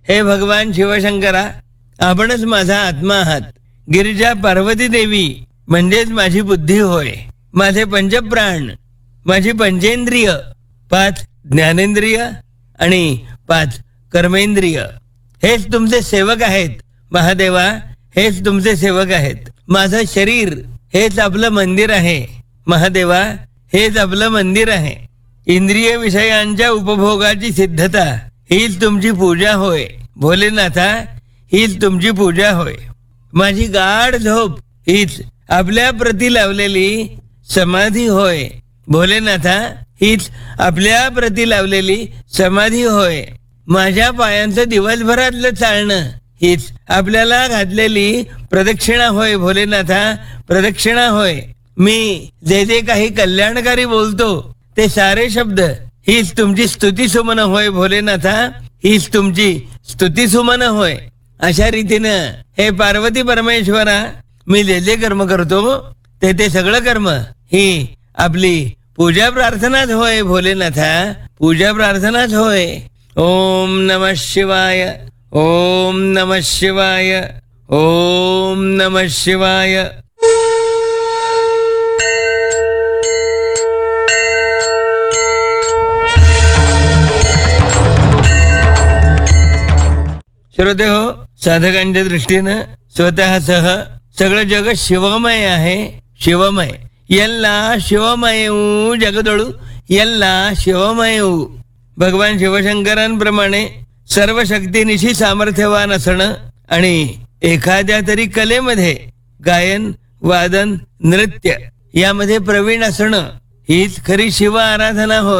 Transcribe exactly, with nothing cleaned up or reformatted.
हे भगवान शिवशंकरा, आपणच माझा आत्मा आहात. गिरिजा पार्वती देवी म्हणजेच माझी बुद्धी होय. माझे पंचप्राण, माझी पंचेंद्रिय, पाच ज्ञानेंद्रिय आणि पाच कर्मेंद्रिय हेच तुमचे सेवक आहेत. महादेवा, हेच तुमचे सेवक आहेत. माझं शरीर हेच आपलं मंदिर आहे. महादेवा, हेच आपलं मंदिर आहे. इंद्रिय विषयांच्या उपभोगाची सिद्धता हीच तुमची पूजा होय. भोलेनाथा, हीच तुमची पूजा होय. माझी गाढ झोप हीच आपल्या प्रती लावलेली समाधी होय. भोलेनाथा, हीच आपल्या प्रती लावलेली समाधी होय. माझ्या पायांचं दिवसभरातलं चालणं हीच आपल्याला घातलेली प्रदक्षिणा होय. भोलेनाथा, प्रदक्षिणा होय. मी जे जे काही कल्याणकारी बोलतो ते सारे शब्द हीच तुमची स्तुती सुमन होय. भोलेनाथा, हीच तुमची स्तुती सुमन होय. अशा रीतीनं हे पार्वती परमेश्वरा, मी जे जे कर्म करतो ते ते सगळं कर्म ही आपली पूजा प्रार्थनाच होय. भोलेनाथा, पूजा प्रार्थनाच होय. ओम नमः शिवाय, ओम नमः शिवाय, ओम नमः शिवाय. श्रोते हो, साधकांच्या दृष्टीनं स्वतःसह सगळं जग शिवमय आहे. शिवमय यल्ला शिवमयू जगदोळू, यल्ला शिवमयू. भगवान शिवशंकरांप्रमाणे सर्व शक्तीनिशी सामर्थ्यवान असणं आणि एखाद्या तरी कलेमध्ये गायन, वादन, नृत्य यामध्ये प्रवीण असणं हीच खरी शिव आराधना होय.